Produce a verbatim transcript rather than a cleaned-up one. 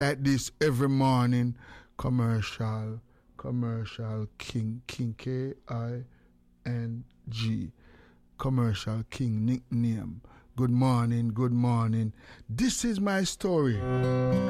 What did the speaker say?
like this every morning. Commercial, commercial king, king K I N G. Commercial king nickname. Good morning, good morning. This is my story.